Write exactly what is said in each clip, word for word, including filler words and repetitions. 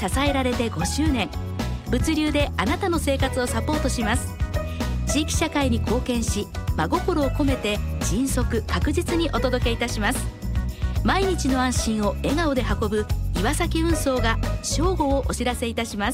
支えられてごしゅうねん、物流であなたの生活をサポートします。地域社会に貢献し、真心を込めて迅速確実にお届けいたします。毎日の安心を笑顔で運ぶ岩崎運送が正午をお知らせいたします。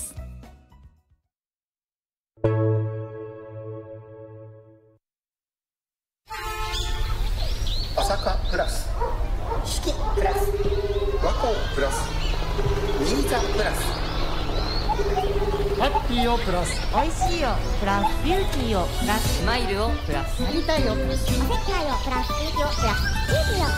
朝霞プラス、四季プラス、和光プラス、新座プラス、 ハッピーをプラス、 美味しいよプラス、ビューティーをプラス、 スマイルをプラス、 なりたいをプラス、 おせっかいをプラス、ビューティーをプラス、ビューティーをプラス、ハッピーをプラ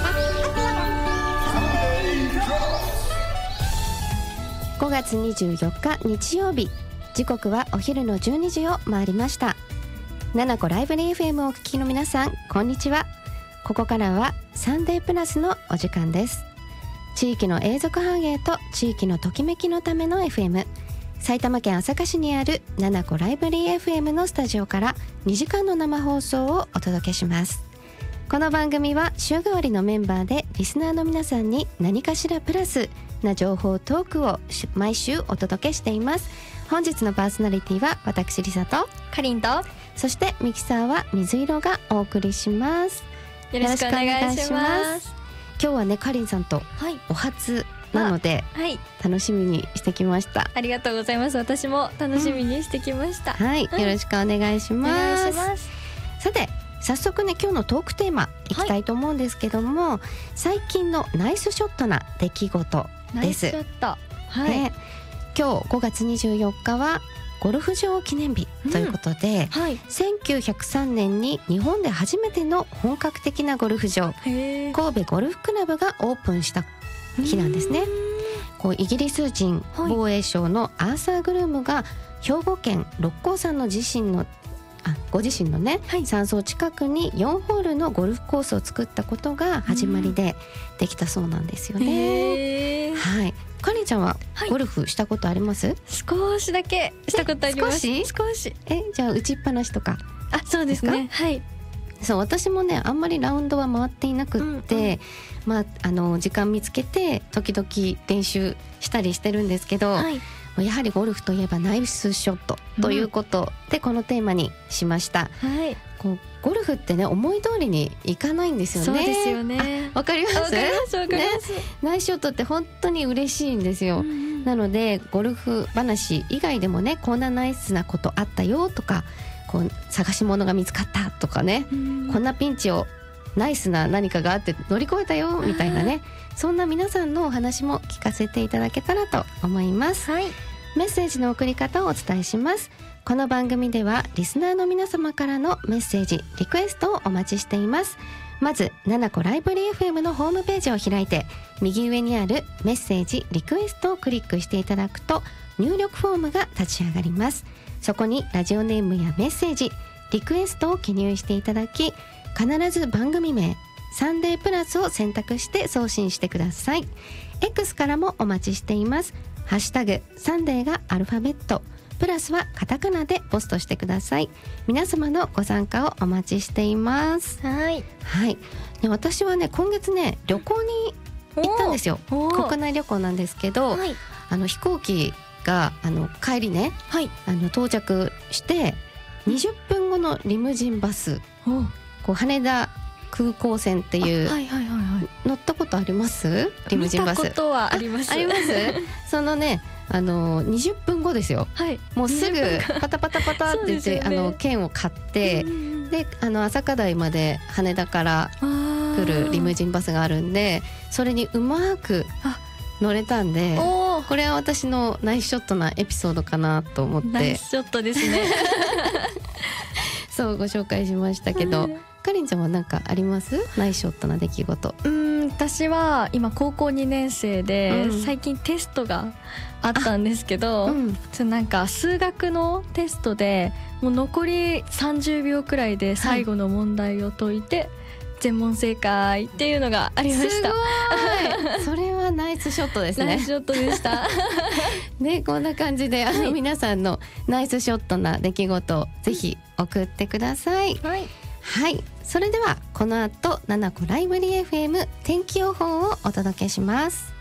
ス。 ごがつにじゅうよっか日曜日、時刻はお昼のじゅうにじを回りました。ななこライブリー エフエム をお聞きの皆さん、こんにちは。ここからはサンデープラスのお時間です。地域の永続繁栄と地域のときめきのための エフエム、 埼玉県朝霞市にあるななこライブリー エフエム のスタジオからにじかんの生放送をお届けします。この番組は週替わりのメンバーでリスナーの皆さんに何かしらプラスな情報トークを毎週お届けしています。本日のパーソナリティは私リサとかりんと、 そしてミキサーは水色がお送りします。 よろしくお願いします。 今日はね、かりんさんとお初なので、はい、楽しみにしてきました。 ありがとうございます。私も楽しみにしてきました、 うん、はい、うん、よろしくお願いします。お願いします。さて早速ね、今日のトークテーマいきたいと思うんですけども、はい、最近のナイスショットな出来事です。 ナイスショット、はい、 ね、今日ごがつにじゅうよっかはゴルフ場記念日ということで、うん、はい、せんきゅうひゃくさんねんに日本で初めての本格的なゴルフ場、神戸ゴルフクラブがオープンした日なんですね。こうイギリス人防衛省のアーサー・グルームが兵庫県六甲山の自身のあご自身のね、はい、山荘近くによんホールのゴルフコースを作ったことが始まりでできたそうなんですよね。はい、かりんちゃんはゴルフしたことあります？はい、 少しだけしたことあります。 少し？少し。え、じゃあ打ちっぱなしとか？ あ、そうですね。はい。 そう、私もね、あんまりラウンドは回っていなくって、うんうん、まああの時間見つけて時々練習したりしてるんですけど、はい、やはりゴルフといえばナイスショットということで、このテーマにしました。はい、こうゴルフってね、思い通りにいかないんですよね。 そうですよね。 わかります？わかります、わかります、ね、ナイスショットって本当に嬉しいんですよ、うん、なのでゴルフ話以外でもね、こんなナイスなことあったよとか、こう探し物が見つかったとかね、うん、こんなピンチをナイスな何かがあって乗り越えたよみたいなね、そんな皆さんのお話も聞かせていただけたらと思います。はい、メッセージの送り方をお伝えします。この番組ではリスナーの皆様からのメッセージ、リクエストをお待ちしています。まずななこライブリー エフエム のホームページを開いて、右上にあるメッセージリクエストをクリックしていただくと入力フォームが立ち上がります。そこにラジオネームやメッセージ、リクエストを記入していただき、必ず番組名サンデープラスを選択して送信してください。 X からもお待ちしています。ハッシュタグサンデーがアルファベット、プラスはカタカナでポストしてください。皆様のご参加をお待ちしています。はい、はい、で私はね、今月ね、旅行に行ったんですよ。国内旅行なんですけど、はい、あの飛行機があの帰りね、はい、あの到着してにじゅっぷんごのリムジンバス、こう羽田空港線っていう、はいはいはいはい、乗ったことあります？リムジンバス。 見たことはあります。 あ、あります。そのね、あのにじゅっぷんごですよ、はい、もうすぐパタパタパタって言って、ね、あの券を買って、うん、であの朝霞台まで羽田から来るリムジンバスがあるんで、それにうまく乗れたんで、これは私のナイスショットなエピソードかなと思って。 ナイスショットですね。 そうご紹介しましたけど、かりんちゃんは何かあります？ナイスショットな出来事。 うーん、私は今高校にねん生で、うん、最近テストがあったんですけど、うん、ちょなんか数学のテストでもう残りさんじゅうびょうくらいで最後の問題を解いて、はい、全問正解っていうのがありました。 すごい。それはナイスショットですね。 ナイスショットでした。 ね、こんな感じであの、はい、皆さんのナイスショットな出来事をぜひ送ってください。はい、はい、それではこの後ななこライブリー エフエム 天気予報をお届けします。